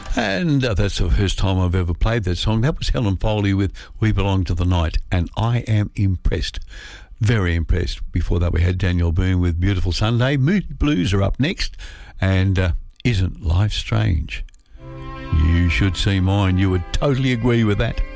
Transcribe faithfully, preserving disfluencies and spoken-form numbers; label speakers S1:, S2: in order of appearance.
S1: And uh, that's the first time I've ever played that song. That was Helen Foley with We Belong to the Night, and I am impressed. Very impressed. Before that we had Daniel Boone with Beautiful Sunday. Moody Blues are up next, and uh, Isn't Life Strange? You should see mine. You would totally agree with that.